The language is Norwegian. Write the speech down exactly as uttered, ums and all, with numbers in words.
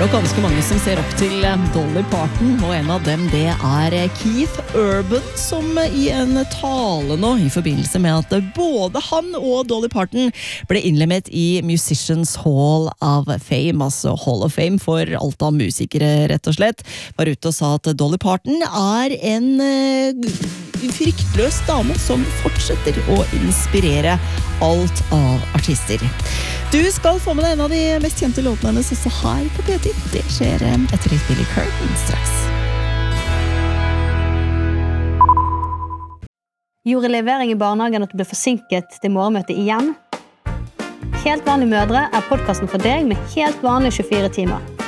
jo ganske mange som ser opp til Dolly Parton, og en av dem det er Keith Urban, som i en tale nå i forbindelse med at både han og Dolly Parton ble innlemmet i Musicians Hall of Fame, altså Hall of Fame for alt av musikere rett og slett, var ute og sa at Dolly Parton er en uh, fryktløs dame som fortsetter å inspirere alt av artister. Du skal få med deg en av de mest kjente låtene hennes også her på P ti. Det skjer etter litt Billy Curtin straks. Gjorde levering i barnehagen at du ble forsinket til morgenmøtet igjen? Helt vanlige mødre er podcasten for deg med helt vanlige tjuefire timer.